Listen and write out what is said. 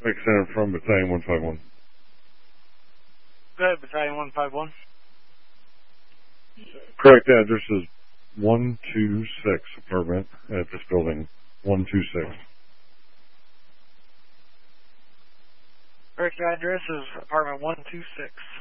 Make center from Battalion 151. Go ahead, Battalion 151. Correct address is 126 apartment at this building. 126. Correct address is apartment 126.